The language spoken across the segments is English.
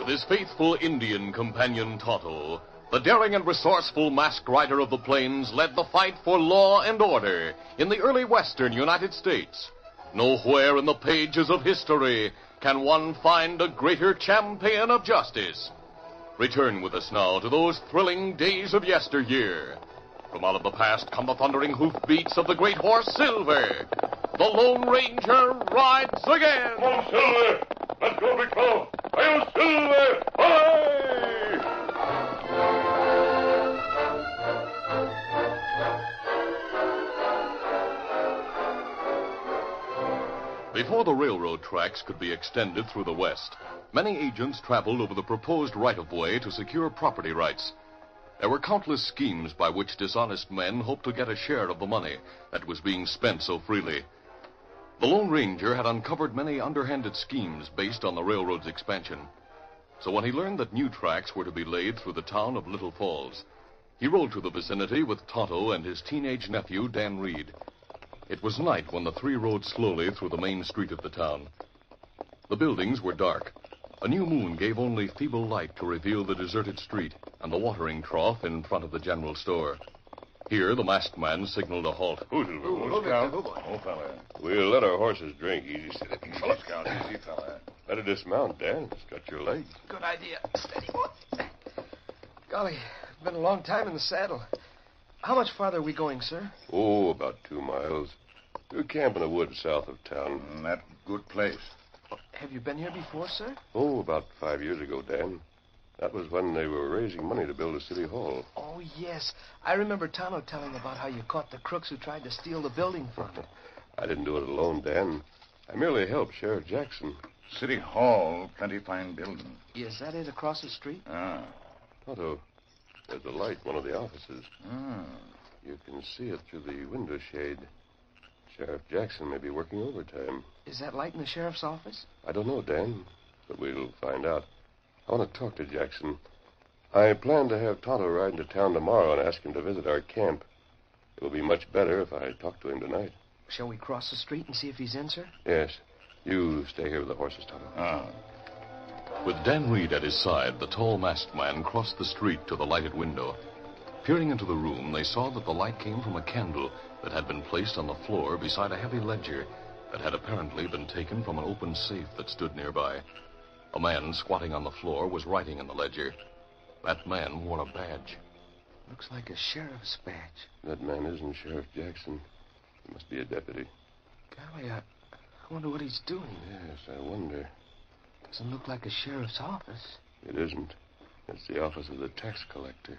With his faithful Indian companion Tonto, the daring and resourceful masked rider of the plains led the fight for law and order in the early western United States. Nowhere in the pages of history can one find a greater champion of justice. Return with us now to those thrilling days of yesteryear. From out of the past come the thundering hoofbeats of the great horse Silver. The Lone Ranger rides again. Come on, Silver! Let's go, big fellow! Hail, Silver! Hooray! Before the railroad tracks could be extended through the West, many agents traveled over the proposed right-of-way to secure property rights. There were countless schemes by which dishonest men hoped to get a share of the money that was being spent so freely. The Lone Ranger had uncovered many underhanded schemes based on the railroad's expansion. So when he learned that new tracks were to be laid through the town of Little Falls, he rode to the vicinity with Tonto and his teenage nephew, Dan Reed. It was night when the three rode slowly through the main street of the town. The buildings were dark. A new moon gave only feeble light to reveal the deserted street and the watering trough in front of the general store. Here, the masked man signaled a halt. Who's Scout? Oh, fella. We'll let our horses drink. Easy, steady, big fella. Scout, easy, fella. Better dismount, Dan. It's got your leg. Good idea. Steady, boy. Golly, it's been a long time in the saddle. How much farther are we going, sir? Oh, about 2 miles. We'll camp in a wood south of town. That good place. Have you been here before, sir? Oh, about 5 years ago, Dan. That was when they were raising money to build a city hall. Oh, yes. I remember Tonto telling about how you caught the crooks who tried to steal the building from you. I didn't do it alone, Dan. I merely helped Sheriff Jackson. City Hall, plenty fine building. Is that it across the street? Tonto, there's a light in one of the offices. Ah. You can see it through the window shade. Sheriff Jackson may be working overtime. Is that light in the sheriff's office? I don't know, Dan, but we'll find out. I want to talk to Jackson. I plan to have Tonto ride into town tomorrow and ask him to visit our camp. It will be much better if I talk to him tonight. Shall we cross the street and see if he's in, sir? Yes. You stay here with the horses, Tonto. With Dan Reed at his side, the tall masked man crossed the street to the lighted window. Peering into the room, they saw that the light came from a candle that had been placed on the floor beside a heavy ledger that had apparently been taken from an open safe that stood nearby. A man squatting on the floor was writing in the ledger. That man wore a badge. Looks like a sheriff's badge. That man isn't Sheriff Jackson. He must be a deputy. Golly, I wonder what he's doing. Yes, I wonder. Doesn't look like a sheriff's office. It isn't. It's the office of the tax collector.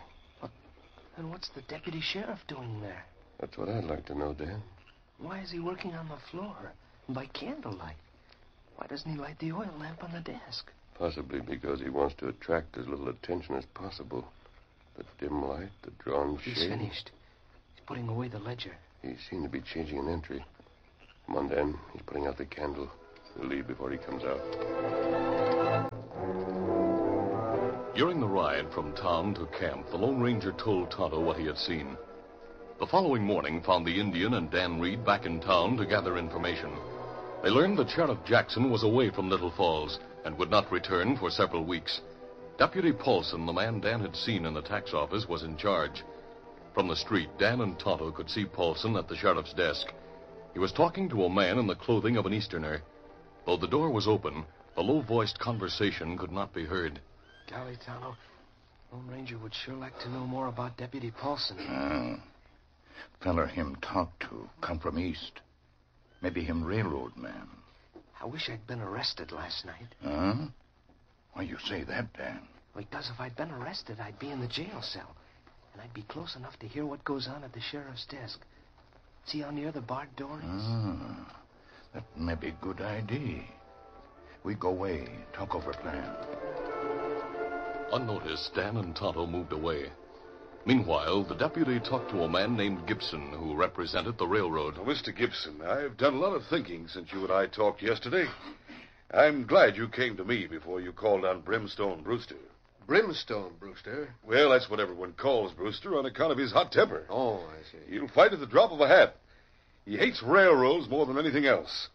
And what's the deputy sheriff doing there? That's what I'd like to know, Dan. Why is he working on the floor by candlelight? Why doesn't he light the oil lamp on the desk? Possibly because he wants to attract as little attention as possible. The dim light, the drawn shade. He's finished. He's putting away the ledger. He seemed to be changing an entry. Come on, Dan. He's putting out the candle. We'll leave before he comes out. During the ride from town to camp, the Lone Ranger told Tonto what he had seen. The following morning found the Indian and Dan Reed back in town to gather information. They learned that Sheriff Jackson was away from Little Falls and would not return for several weeks. Deputy Paulson, the man Dan had seen in the tax office, was in charge. From the street, Dan and Tonto could see Paulson at the sheriff's desk. He was talking to a man in the clothing of an Easterner. Though the door was open, the low-voiced conversation could not be heard. Golly, Tonto, Lone Ranger would sure like to know more about Deputy Paulson. Feller him talk to come from east. Maybe him railroad man. I wish I'd been arrested last night. Why you say that, Dan? Because if I'd been arrested, I'd be in the jail cell. And I'd be close enough to hear what goes on at the sheriff's desk. See how near the barred door is? That may be a good idea. We go away, talk over plan. Unnoticed, Dan and Tonto moved away. Meanwhile, the deputy talked to a man named Gibson, who represented the railroad. Oh, Mr. Gibson, I've done a lot of thinking since you and I talked yesterday. I'm glad you came to me before you called on Brimstone Brewster. Brimstone Brewster? Well, that's what everyone calls Brewster on account of his hot temper. Oh, I see. He'll fight at the drop of a hat. He hates railroads more than anything else.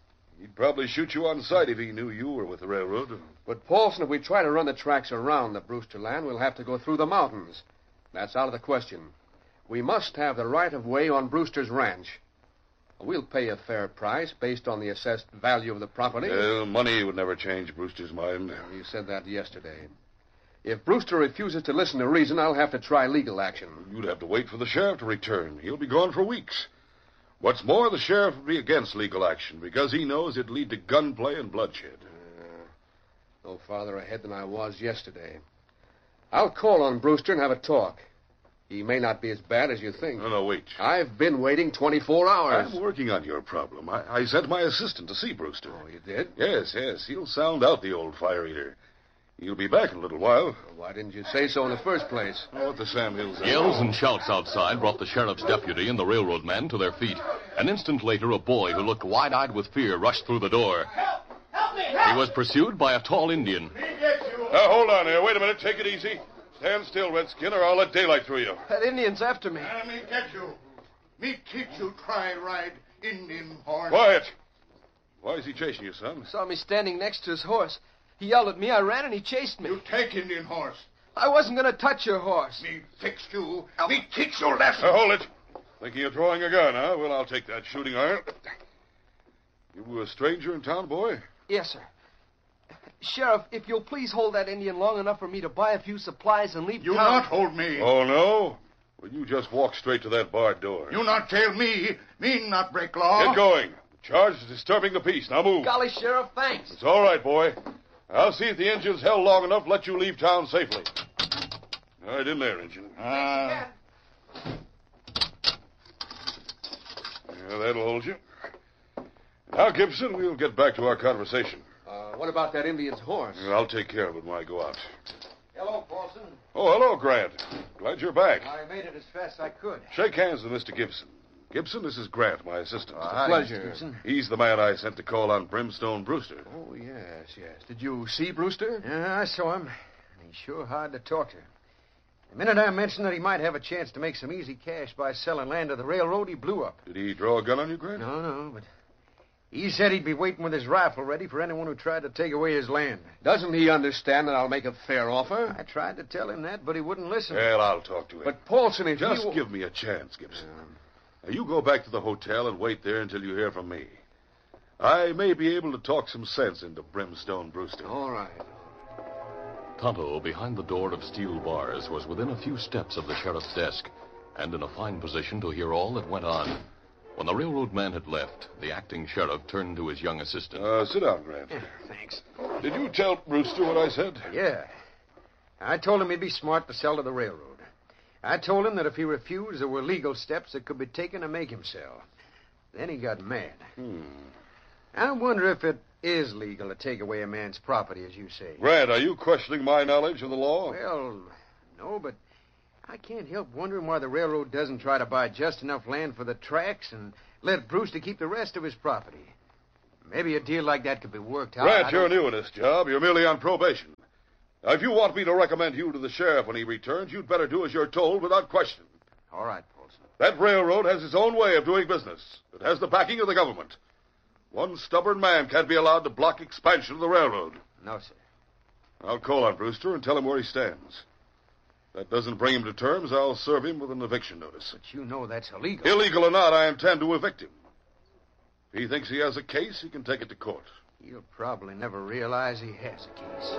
He'd probably shoot you on sight if he knew you were with the railroad. But, Paulson, if we try to run the tracks around the Brewster land, we'll have to go through the mountains. That's out of the question. We must have the right-of-way on Brewster's ranch. We'll pay a fair price based on the assessed value of the property. Well, money would never change Brewster's mind. You said that yesterday. If Brewster refuses to listen to reason, I'll have to try legal action. You'd have to wait for the sheriff to return. He'll be gone for weeks. What's more, the sheriff would be against legal action because he knows it'd lead to gunplay and bloodshed. No farther ahead than I was yesterday. I'll call on Brewster and have a talk. He may not be as bad as you think. No, wait. I've been waiting 24 hours. I'm working on your problem. I sent my assistant to see Brewster. Oh, you did? Yes. He'll sound out the old fire eater. He'll be back in a little while. Well, why didn't you say so in the first place? Oh, what the Sam Hills... Yells and shouts outside brought the sheriff's deputy and the railroad man to their feet. An instant later, a boy who looked wide-eyed with fear rushed through the door. Help me! He was pursued by a tall Indian. Now, hold on here. Wait a minute. Take it easy. Stand still, Redskin, or I'll let daylight through you. That Indian's after me. Me get you. Me teach you try ride Indian horse. Quiet. Why is he chasing you, son? Saw me standing next to his horse. He yelled at me, I ran, and he chased me. You take Indian horse. I wasn't going to touch your horse. Me fix you. Me teach you lesson. Now, hold it. Thinking of drawing a gun, huh? Well, I'll take that shooting iron. You a stranger in town, boy? Yes, sir. Sheriff, if you'll please hold that Indian long enough for me to buy a few supplies and leave You town... not hold me. Oh, no? Well, you just walk straight to that barred door. You not jail me. Me not break law. Get going. The charge is disturbing the peace. Now move. Golly, Sheriff, thanks. It's all right, boy. I'll see if the engine's held long enough to let you leave town safely. All right, in there, engine. Ah. Yeah, that'll hold you. Now, Gibson, we'll get back to our conversation. What about that Indian's horse? I'll take care of it when I go out. Hello, Paulson. Oh, hello, Grant. Glad you're back. I made it as fast as I could. Shake hands with Mr. Gibson. Gibson, this is Grant, my assistant. Pleasure. He's the man I sent to call on Brimstone Brewster. Oh, yes. Did you see Brewster? Yeah, I saw him. He's sure hard to talk to. The minute I mentioned that he might have a chance to make some easy cash by selling land to the railroad, he blew up. Did he draw a gun on you, Grant? No, but he said he'd be waiting with his rifle ready for anyone who tried to take away his land. Doesn't he understand that I'll make a fair offer? I tried to tell him that, but he wouldn't listen. Well, I'll talk to him. But, Paulson, if Just you... give me a chance, Gibson. Now, you go back to the hotel and wait there until you hear from me. I may be able to talk some sense into Brimstone Brewster. All right. Tonto, behind the door of steel bars, was within a few steps of the sheriff's desk and in a fine position to hear all that went on. When the railroad man had left, the acting sheriff turned to his young assistant. Sit down, Grant. Yeah, thanks. Did you tell Brewster what I said? Yeah. I told him he'd be smart to sell to the railroad. I told him that if he refused, there were legal steps that could be taken to make him sell. Then he got mad. I wonder if it is legal to take away a man's property, as you say. Grant, are you questioning my knowledge of the law? Well, no, but I can't help wondering why the railroad doesn't try to buy just enough land for the tracks and let Brewster keep the rest of his property. Maybe a deal like that could be worked out. Grant, you're new in this job. You're merely on probation. Now, if you want me to recommend you to the sheriff when he returns, you'd better do as you're told without question. All right, Paulson. That railroad has its own way of doing business. It has the backing of the government. One stubborn man can't be allowed to block expansion of the railroad. No, sir. I'll call on Brewster and tell him where he stands. If that doesn't bring him to terms, I'll serve him with an eviction notice. But you know that's illegal. Illegal or not, I intend to evict him. If he thinks he has a case, he can take it to court. He'll probably never realize he has a case.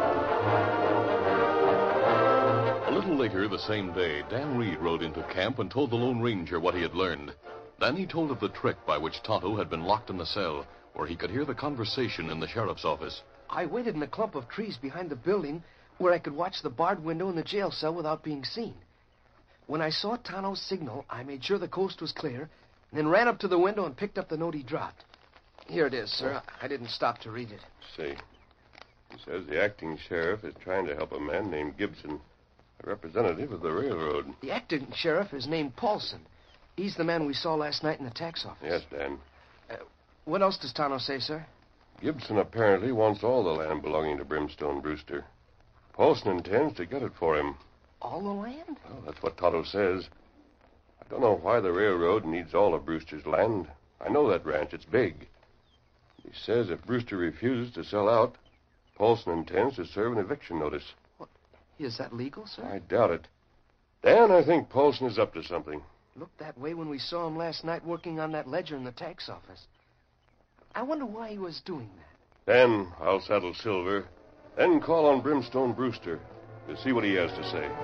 A little later the same day, Dan Reed rode into camp and told the Lone Ranger what he had learned. Then he told of the trick by which Tonto had been locked in the cell, where he could hear the conversation in the sheriff's office. I waited in a clump of trees behind the building where I could watch the barred window in the jail cell without being seen. When I saw Tonto's signal, I made sure the coast was clear, and then ran up to the window and picked up the note he dropped. Here it is, sir. I didn't stop to read it. See. He says the acting sheriff is trying to help a man named Gibson, a representative of the railroad. The acting sheriff is named Paulson. He's the man we saw last night in the tax office. Yes, Dan. What else does Tonto say, sir? Gibson apparently wants all the land belonging to Brimstone Brewster. Paulson intends to get it for him. All the land? Well, that's what Tonto says. I don't know why the railroad needs all of Brewster's land. I know that ranch. It's big. He says if Brewster refuses to sell out, Paulson intends to serve an eviction notice. Is that legal, sir? I doubt it. Dan, I think Paulson is up to something. Looked that way when we saw him last night working on that ledger in the tax office. I wonder why he was doing that. Then I'll saddle Silver, then call on Brimstone Brewster to see what he has to say.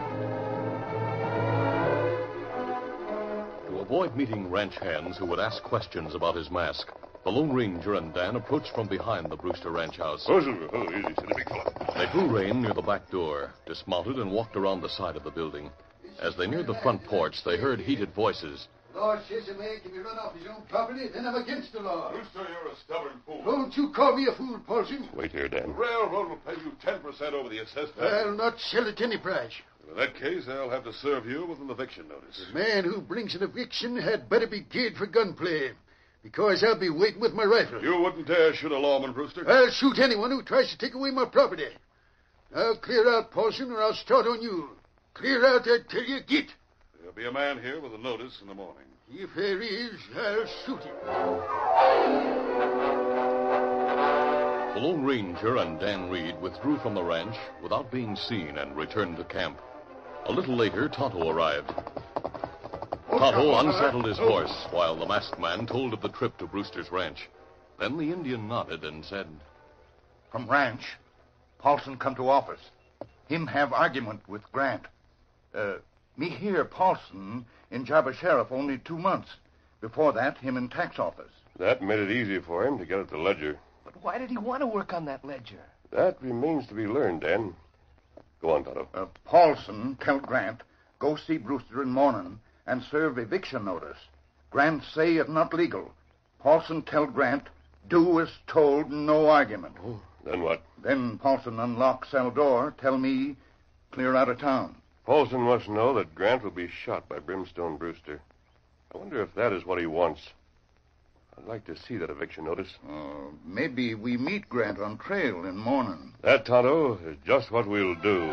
To avoid meeting ranch hands who would ask questions about his mask, the Lone Ranger and Dan approached from behind the Brewster ranch house. Oh, Silver. Oh, easy, steady, big fella. They drew rein near the back door, dismounted, and walked around the side of the building. As they neared the front porch, they heard heated voices. Law says a man can be run off his own property, then I'm against the law. Brewster, you're a stubborn fool. Don't you call me a fool, Paulson. Wait here, Dan. The railroad will pay you 10% over the assessment. I'll not sell at any price. In that case, they'll have to serve you with an eviction notice. The man who brings an eviction had better be geared for gunplay, because I'll be waiting with my rifle. You wouldn't dare shoot a lawman, Brewster. I'll shoot anyone who tries to take away my property. Now clear out, Paulson, or I'll start on you. Clear out, I tell you, get. There'll be a man here with a notice in the morning. If there is, I'll shoot him. The Lone Ranger and Dan Reed withdrew from the ranch without being seen and returned to camp. A little later, Tonto arrived. Tonto unsaddled his horse while the masked man told of the trip to Brewster's ranch. Then the Indian nodded and said, From ranch, Paulson come to office. Him have argument with Grant. Me hear Paulson in job of sheriff only 2 months. Before that, him in tax office. That made it easy for him to get at the ledger. But why did he want to work on that ledger? That remains to be learned, Dan. Go on, Tonto. Paulson tell Grant, go see Brewster in morning and serve eviction notice. Grant say it not legal. Paulson tell Grant, do as told, no argument. Oh, then what? Then Paulson unlock cell door, tell me, clear out of town. Paulson must know that Grant will be shot by Brimstone Brewster. I wonder if that is what he wants. I'd like to see that eviction notice. Maybe we meet Grant on trail in morning. That, Tonto, is just what we'll do.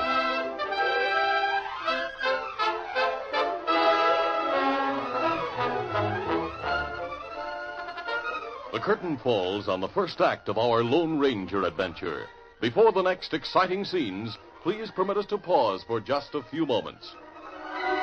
The curtain falls on the first act of our Lone Ranger adventure. Before the next exciting scenes, please permit us to pause for just a few moments.